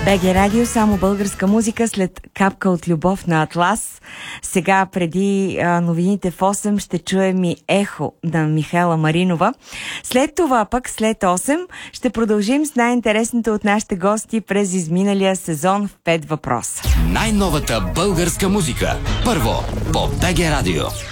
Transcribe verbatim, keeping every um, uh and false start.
БГ Радио, само българска музика след Капка от любов на Атлас. Сега, преди а, новините в осем, ще чуем и Ехо на Михайла Маринова. След това пък, след осем, ще продължим с най-интересното от нашите гости през изминалия сезон в пет въпроса. Най-новата българска музика. Първо по БГ Радио.